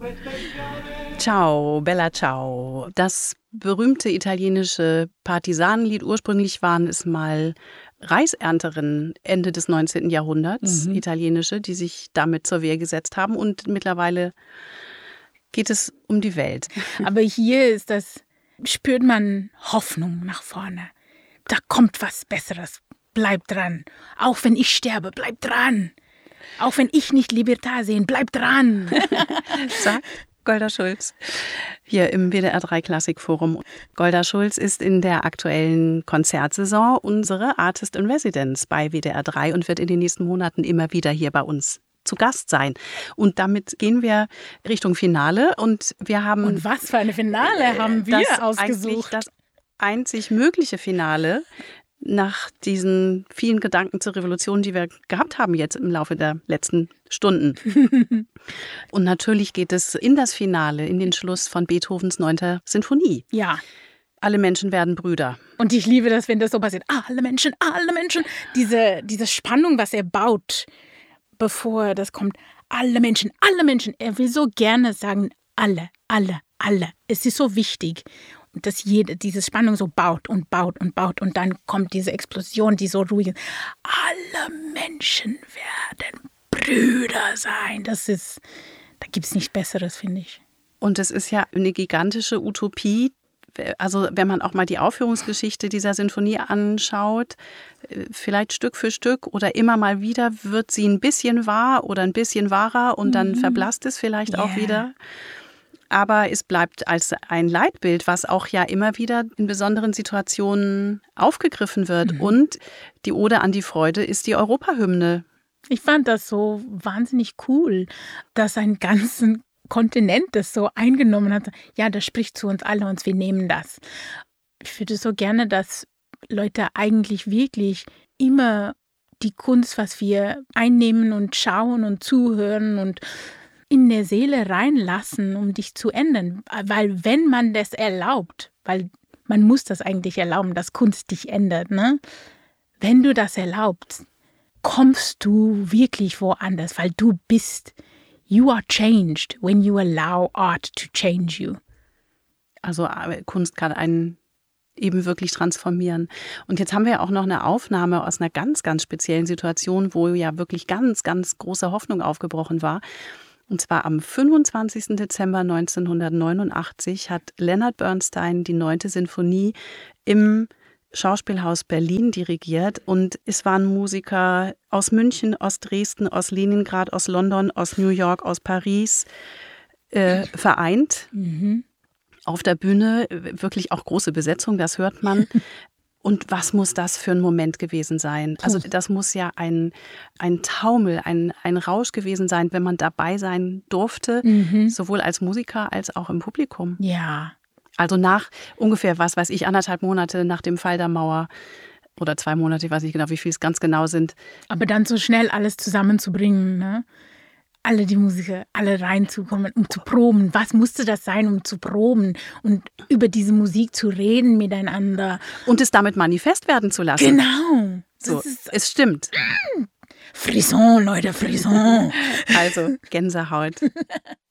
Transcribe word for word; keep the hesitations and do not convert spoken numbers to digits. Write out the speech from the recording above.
Ciao, Bella Ciao. Das berühmte italienische Partisanenlied, ursprünglich waren es mal Reisernterinnen Ende des neunzehnten Jahrhunderts, mhm. italienische, die sich damit zur Wehr gesetzt haben. Und mittlerweile geht es um die Welt. Aber hier ist das, spürt man Hoffnung nach vorne. Da kommt was Besseres. Bleib dran. Auch wenn ich sterbe, bleib dran. Auch wenn ich nicht Libertà sehen, bleib dran. Sagt Golda Schulz hier im W D R drei Klassikforum. Golda Schulz ist in der aktuellen Konzertsaison unsere Artist in Residence bei W D R drei und wird in den nächsten Monaten immer wieder hier bei uns zu Gast sein. Und damit gehen wir Richtung Finale. Und wir haben. Und was für eine Finale haben wir das ausgesucht? Eigentlich das einzig mögliche Finale nach diesen vielen Gedanken zur Revolution, die wir gehabt haben jetzt im Laufe der letzten Stunden. Und natürlich geht es in das Finale, in den Schluss von Beethovens neunter Sinfonie. Ja. Alle Menschen werden Brüder. Und ich liebe das, wenn das so passiert. Alle Menschen, alle Menschen. Diese, diese Spannung, was er baut, bevor das kommt. Alle Menschen, alle Menschen. Er will so gerne sagen, alle, alle, alle. Es ist so wichtig. Und dass jede, diese Spannung so baut und baut und baut und dann kommt diese Explosion, die so ruhig ist. Alle Menschen werden Brüder sein. Das ist, da gibt es nichts Besseres, finde ich. Und es ist ja eine gigantische Utopie. Also wenn man auch mal die Aufführungsgeschichte dieser Sinfonie anschaut, vielleicht Stück für Stück oder immer mal wieder wird sie ein bisschen wahr oder ein bisschen wahrer und dann mhm. verblasst es vielleicht yeah. auch wieder. Aber es bleibt als ein Leitbild, was auch ja immer wieder in besonderen Situationen aufgegriffen wird. Mhm. Und die Ode an die Freude ist die Europahymne. Ich fand das so wahnsinnig cool, dass ein ganzen Kontinent das so eingenommen hat. Ja, das spricht zu uns alle und wir nehmen das. Ich würde so gerne, dass Leute eigentlich wirklich immer die Kunst, was wir einnehmen und schauen und zuhören und in der Seele reinlassen, um dich zu ändern. Weil wenn man das erlaubt, weil man muss das eigentlich erlauben, dass Kunst dich ändert, ne? Wenn du das erlaubst, kommst du wirklich woanders, weil du bist, you are changed when you allow art to change you. Also Kunst kann einen eben wirklich transformieren. Und jetzt haben wir auch noch eine Aufnahme aus einer ganz, ganz speziellen Situation, wo ja wirklich ganz, ganz große Hoffnung aufgebrochen war. Und zwar am fünfundzwanzigsten Dezember neunzehnhundertneunundachtzig hat Leonard Bernstein die neunte Sinfonie im Schauspielhaus Berlin dirigiert. Und es waren Musiker aus München, aus Dresden, aus Leningrad, aus London, aus New York, aus Paris äh, vereint. Mhm. Auf der Bühne wirklich auch große Besetzung, das hört man. Und was muss das für ein Moment gewesen sein? Also das muss ja ein, ein Taumel, ein, ein Rausch gewesen sein, wenn man dabei sein durfte, mhm. sowohl als Musiker als auch im Publikum. Ja. Also nach ungefähr, was weiß ich, anderthalb Monate nach dem Fall der Mauer oder zwei Monate, ich weiß nicht genau, wie viel es ganz genau sind. Aber dann so schnell alles zusammenzubringen, ne? Alle die Musiker, alle reinzukommen, um zu proben. Was musste das sein, um zu proben und über diese Musik zu reden miteinander? Und es damit manifest werden zu lassen. Genau. So, ist, es stimmt. Frisson, Leute, Frisson. Also Gänsehaut.